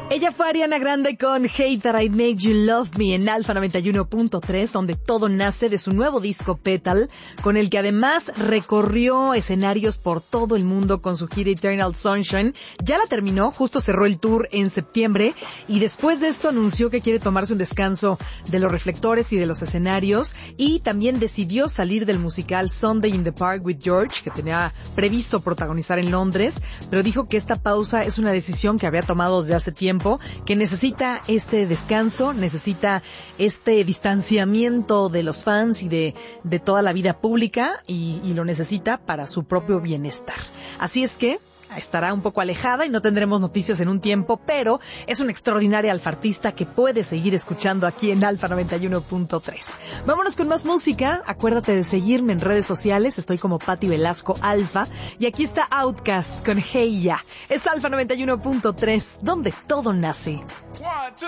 Ella fue Ariana Grande con Hate That I Made You Love Me en Alfa 91.3, donde todo nace de su nuevo disco Petal, con el que además recorrió escenarios por todo el mundo con su gira Eternal Sunshine. Ya la terminó, justo cerró el tour en septiembre, y después de esto anunció que quiere tomarse un descanso de los reflectores y de los escenarios, y también decidió salir del musical Sunday in the Park with George, que tenía previsto protagonizar en Londres, pero dijo que esta pausa es una decisión que había tomado desde hace tiempo, que necesita este descanso, necesita este distanciamiento de los fans y de toda la vida pública, y lo necesita para su propio bienestar. Así es que estará un poco alejada y no tendremos noticias en un tiempo, pero es una extraordinaria alfartista que puedes seguir escuchando aquí en Alfa 91.3. Vámonos con más música. Acuérdate de seguirme en redes sociales. Estoy como Pati Velasco Alfa. Y aquí está Outkast con Hey Ya. Es Alfa 91.3, donde todo nace. 1, 2